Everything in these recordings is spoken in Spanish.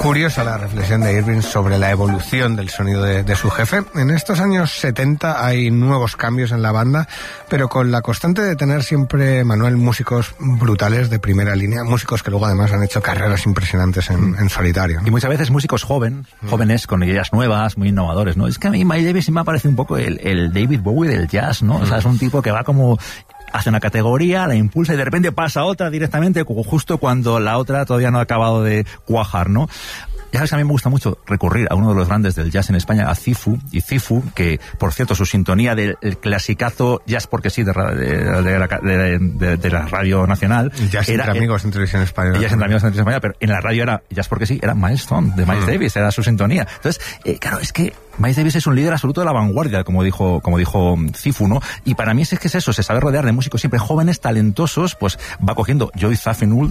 Curiosa la reflexión de Irving sobre la evolución del sonido de su jefe. En estos años 70 hay nuevos cambios en la banda, pero con la constante de tener siempre, Manuel, músicos brutales de primera línea, músicos que luego además han hecho carreras impresionantes en solitario, ¿no? Y muchas veces músicos jóvenes con ideas nuevas, muy innovadores, ¿no? Es que a mí Miles Davis me parece un poco el David Bowie del jazz, ¿no? O sea, es un tipo que va como... hace una categoría, la impulsa y de repente pasa a otra directamente justo cuando la otra todavía no ha acabado de cuajar, ¿no? Ya sabes, a mí me gusta mucho recurrir a uno de los grandes del jazz en España, a Cifu, que, por cierto, su sintonía del clasicazo Jazz porque sí de la Radio Nacional... Jazz entre amigos en televisión española. Jazz entre amigos en televisión española, pero en la radio era Jazz porque sí, era Milestone, de Miles Davis, era su sintonía. Entonces, claro, es que Miles Davis es un líder absoluto de la vanguardia, como dijo Cifu, ¿no? Y para mí es que es eso, se sabe rodear de músicos siempre jóvenes, talentosos, pues va cogiendo Joey Zawinul,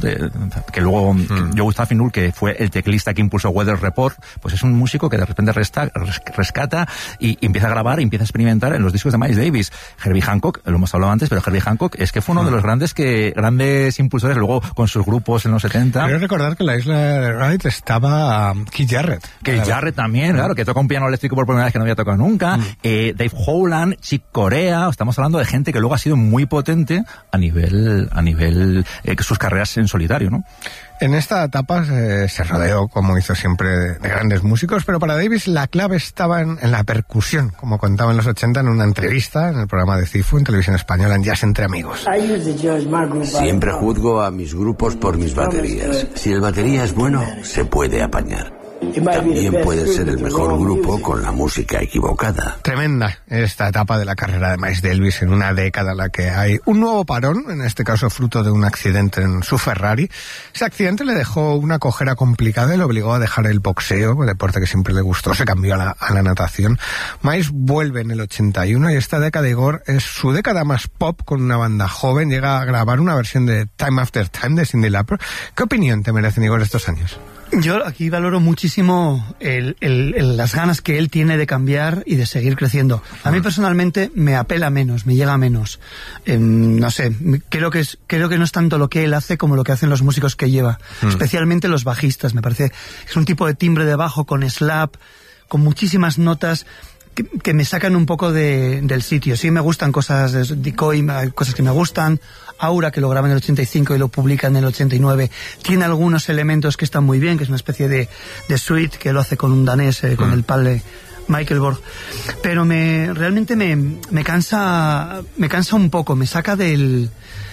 Joey Zawinul, que fue el teclista que impulsó Weather Report, pues es un músico que de repente rescata y empieza a grabar y empieza a experimentar en los discos de Miles Davis. Herbie Hancock, lo hemos hablado antes, pero Herbie Hancock es que fue uno de los grandes impulsores, luego con sus grupos en los 70. Quiero recordar que en la isla de Wright estaba Keith Jarrett. Keith Jarrett también, claro, que toca un piano eléctrico por primera vez que no había tocado nunca. Dave Howland, Chick Corea, estamos hablando de gente que luego ha sido muy potente a nivel sus carreras en solitario, ¿no? En esta etapa se rodeó, como hizo siempre, de grandes músicos, pero para Davis la clave estaba en la percusión, como contaba en los 80 en una entrevista en el programa de Cifu en televisión española, en Jazz entre amigos. Siempre juzgo a mis grupos por mis baterías. Si el batería es bueno, se puede apañar. También puede ser el mejor grupo con la música equivocada. Tremenda esta etapa de la carrera de Miles Davis en una década en la que hay un nuevo parón, en este caso fruto de un accidente en su Ferrari. Ese accidente le dejó una cojera complicada y le obligó a dejar el boxeo, el deporte que siempre le gustó, se cambió a la natación. Miles vuelve en el 81 y esta década, Igor, es su década más pop con una banda joven. Llega a grabar una versión de Time After Time de Cyndi Lauper. ¿Qué opinión te merecen, Igor, estos años? Yo aquí valoro muchísimo las ganas que él tiene de cambiar y de seguir creciendo. A mí personalmente me apela menos, me llega menos. No sé, creo que no es tanto lo que él hace como lo que hacen los músicos que lleva, especialmente los bajistas. Me parece que es un tipo de timbre de bajo con slap, con muchísimas notas que me sacan un poco del sitio. Sí me gustan cosas de Decoy, cosas que me gustan. Aura, que lo graba en el 85 y lo publica en el 89, tiene algunos elementos que están muy bien, que es una especie de suite que lo hace con un danés, con el padre Michael Borg, pero realmente me cansa un poco, me saca del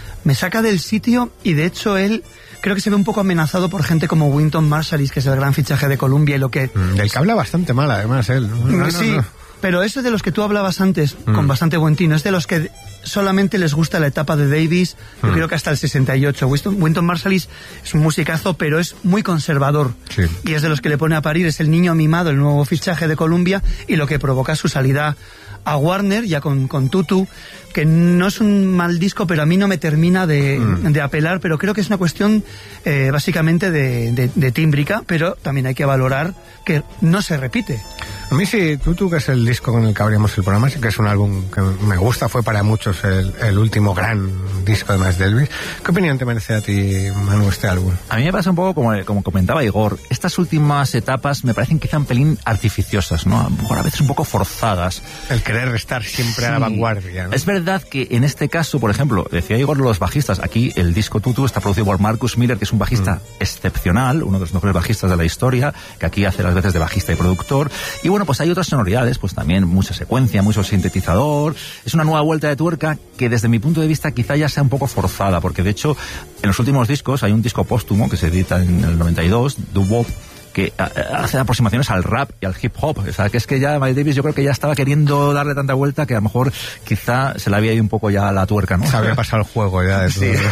sitio, y de hecho él creo que se ve un poco amenazado por gente como Wynton Marsalis, que es el gran fichaje de Columbia, y lo que... Del que habla bastante mal, además, él. Sí, pero eso es de los que tú hablabas antes, con bastante buen tino, es de los que solamente les gusta la etapa de Davis, yo creo que hasta el 68. Wynton Marsalis es un musicazo, pero es muy conservador, sí, y es de los que le pone a parir, es el niño mimado, el nuevo fichaje de Columbia, y lo que provoca su salida a Warner, ya con Tutu, que no es un mal disco, pero a mí no me termina de apelar, pero creo que es una cuestión básicamente de tímbrica, pero también hay que valorar que no se repite. A mí sí, Tutu, que es el disco con el que abrimos el programa, sí que es un álbum que me gusta, fue para muchos el último gran disco de Miles Davis. ¿Qué opinión te merece a ti, Manu, este álbum? A mí me pasa un poco como comentaba Igor, estas últimas etapas me parecen quizá un pelín artificiosas, ¿no? A lo mejor a veces un poco forzadas. El querer estar siempre a la vanguardia, ¿no? Es verdad que en este caso, por ejemplo, decía Igor los bajistas, aquí el disco Tutu está producido por Marcus Miller, que es un bajista excepcional, uno de los mejores bajistas de la historia, que aquí hace las veces de bajista y productor, y bueno, pues hay otras sonoridades, pues también mucha secuencia, mucho sintetizador, es una nueva vuelta de tuerca que desde mi punto de vista quizá ya sea un poco forzada, porque de hecho en los últimos discos hay un disco póstumo que se edita en el 92, Doo-Wop, que hace aproximaciones al rap y al hip hop. O sea, que es que ya Miles Davis yo creo que ya estaba queriendo darle tanta vuelta que a lo mejor quizá se le había ido un poco ya la tuerca, ¿no? Se había pasado el juego ya de todo. Sí.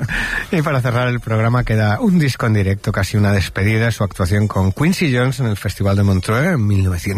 Y para cerrar el programa queda un disco en directo, casi una despedida, su actuación con Quincy Jones en el Festival de Montreux en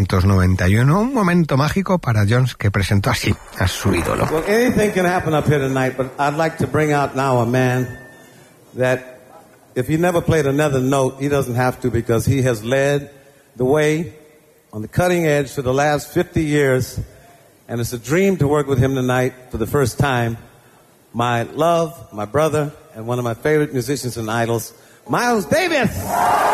1991. Un momento mágico para Jones, que presentó así a su ídolo. Well, anything can happen up here tonight, but I'd like to bring out now a man that if he never played another note, he doesn't have to, because he has led the way on the cutting edge for the last 50 years. And it's a dream to work with him tonight for the first time. My love, my brother, and one of my favorite musicians and idols, Miles Davis!